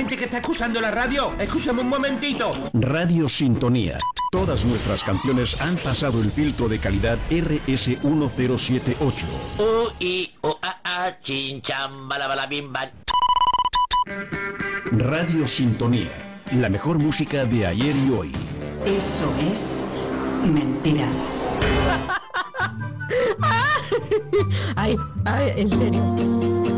gente que está escuchando la radio. Escúchame un momentito. Radio Sintonía. Todas nuestras canciones han pasado el filtro de calidad RS1078. U-I-O-A-A, chin-cham, bala-bala-bim-bam. Radio Sintonía. La mejor música de ayer y hoy. Eso es mentira. Ay, en serio.